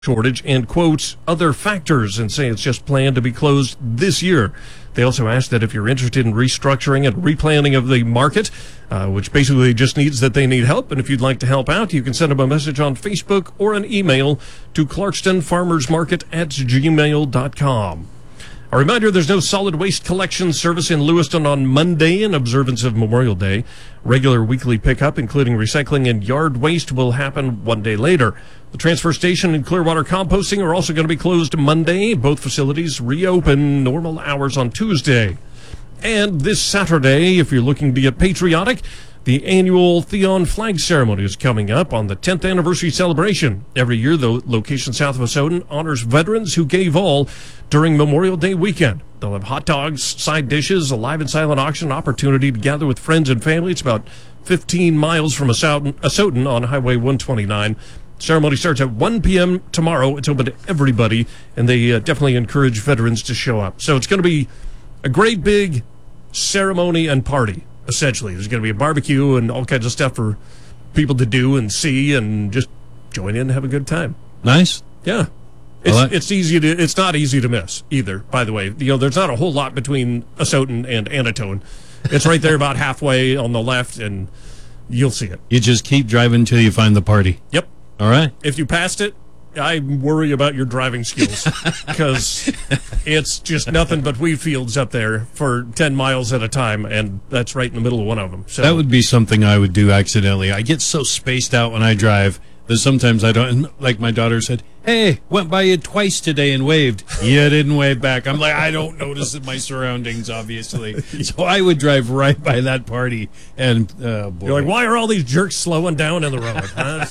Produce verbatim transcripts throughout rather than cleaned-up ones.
shortage and quotes other factors and say it's just planned to be closed this year. They also asked that if you're interested in restructuring and replanning of the market, uh, which basically just needs that they need help, and if you'd like to help out, you can send them a message on Facebook or an email to clarkston farmers market at gmail dot com. A reminder, there's no solid waste collection service in Lewiston on Monday in observance of Memorial Day. Regular weekly pickup, including recycling and yard waste, will happen one day later. The transfer station and Clearwater composting are also going to be closed Monday. Both facilities reopen normal hours on Tuesday. And this Saturday, if you're looking to get patriotic, the annual Theon Flag Ceremony is coming up on the tenth anniversary celebration. Every year, the location south of Asotin honors veterans who gave all during Memorial Day weekend. They'll have hot dogs, side dishes, a live and silent auction, opportunity to gather with friends and family. It's about fifteen miles from Asotin, Asotin on Highway one twenty-nine. Ceremony starts at one p.m. tomorrow. It's open to everybody, and they uh, definitely encourage veterans to show up. So it's going to be a great big ceremony and party. Essentially, there's going to be a barbecue and all kinds of stuff for people to do and see and just join in and have a good time. Nice. Yeah. It's, Well, that- it's easy to, it's not easy to miss either, by the way. You know, there's not a whole lot between Asotin and Anatone. It's right there about halfway on the left, and you'll see it. You just keep driving until you find the party. Yep. All right. If you passed it, I worry about your driving skills because it's just nothing but wheat fields up there for ten miles at a time, and that's right in the middle of one of them. So That would be something I would do accidentally. I get so spaced out when I drive that sometimes I don't, like my daughter said, "Hey, went by you twice today and waved." Yeah, didn't wave back. I'm like, I don't notice my surroundings, obviously. So I would drive right by that party, and oh boy. you're like, why are all these jerks slowing down in the road? Huh?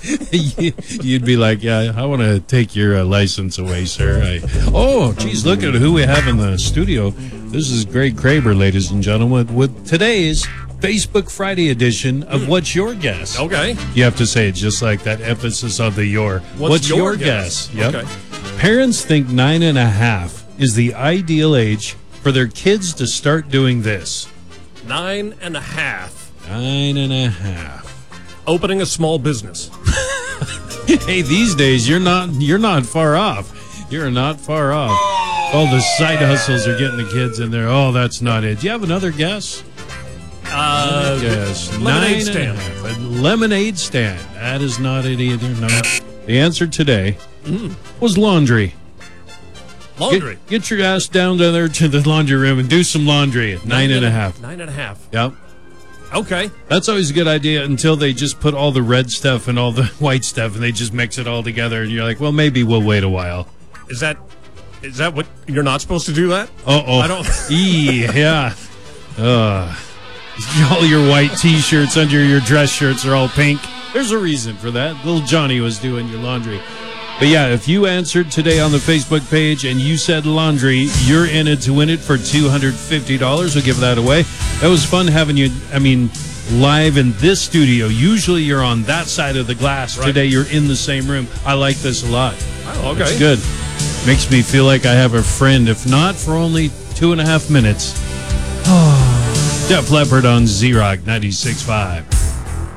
You'd be like, yeah, I want to take your uh, license away, sir. I, oh, geez, look at who we have in the studio. This is Greg Kraber, ladies and gentlemen, with today's Facebook Friday edition of What's Your Guess? Okay. You have to say it just like that, emphasis on the your. What's your guess? Yep. Okay. Parents think nine and a half is the ideal age for their kids to start doing this. Nine and a half. Nine and a half. Opening a small business. Hey, these days you're not you're not far off. You're not far off. All the side hustles are getting the kids in there. Oh, that's not it. Do you have another guess? Uh, Yes, lemonade nine and a stand. half. A lemonade stand. That is not it either. No. The answer today was laundry. Laundry. Get, get your ass down there to the laundry room and do some laundry at nine and a half. Nine and a half. Yep. Okay. That's always a good idea until they just put all the red stuff and all the white stuff and they just mix it all together and you're like, well, maybe we'll wait a while. Is that is that what you're not supposed to do that? Uh-oh. I don't. Eee, yeah. Uh, all your white T-shirts under your dress shirts are all pink. There's a reason for that. Little Johnny was doing your laundry. But yeah, if you answered today on the Facebook page and you said laundry, you're in it to win it for two hundred fifty dollars. We'll give that away. That was fun having you, I mean, live in this studio. Usually you're on that side of the glass. Right. Today you're in the same room. I like this a lot. Oh, okay. It's good. Makes me feel like I have a friend, if not for only two and a half minutes. Def Leppard on Z-Rock ninety-six point five.